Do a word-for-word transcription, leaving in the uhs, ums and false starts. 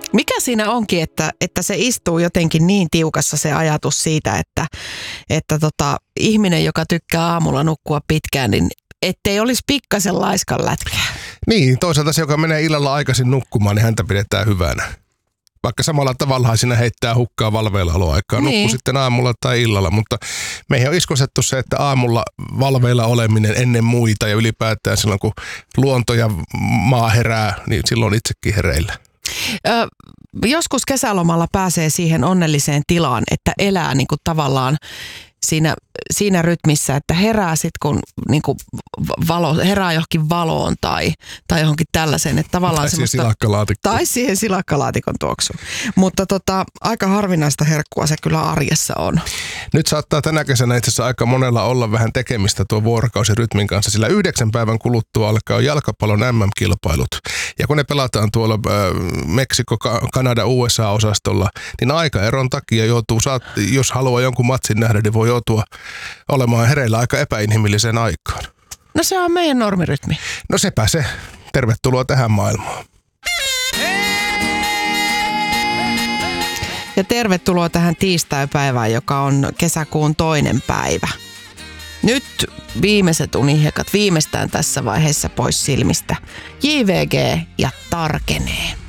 Mikä siinä onkin, että, että se istuu jotenkin niin tiukassa se ajatus siitä, että, että tota, ihminen, joka tykkää aamulla nukkua pitkään, niin ettei olisi pikkasen laiskan lätkää. Niin, toisaalta se, joka menee illalla aikaisin nukkumaan, niin häntä pidetään hyvänä. Vaikka samalla tavalla siinä heittää hukkaa valveillaoloaikaa, niin. Nukkuu sitten aamulla tai illalla, mutta meihin on iskosettu se, että aamulla valveilla oleminen ennen muita ja ylipäätään silloin, kun luonto ja maa herää, niin silloin itsekin hereillä. Ö, joskus kesälomalla pääsee siihen onnelliseen tilaan, että elää niin kuin tavallaan siinä, siinä rytmissä, että herää sitten kun niin kuin valo, herää johonkin valoon tai, tai johonkin tällaiseen. Että tavallaan tai siihen semmoista, silakkalaatikkoon. Tai siihen silakkalaatikon tuoksuun. Mutta tota, aika harvinaista herkkua se kyllä arjessa on. Nyt saattaa tänä kesänä itse asiassa aika monella olla vähän tekemistä tuo vuorokausirytmin kanssa, sillä yhdeksän päivän kuluttua alkaa jalkapallon äm äm-kilpailut. Ja kun ne pelataan tuolla äh, Meksiko, Kanada, U S A-osastolla, niin aikaeron takia joutuu, saat, jos haluaa jonkun matsin nähdä, niin voi joutua olemaan hereillä aika epäinhimilliseen aikaan. No se on meidän normirytmi. No sepä se. Tervetuloa tähän maailmaan. Ja tervetuloa tähän tiistaipäivään, joka on kesäkuun toinen päivä. Nyt viimeiset unihiekat viimeistään tässä vaiheessa pois silmistä. J V G ja tarkenee.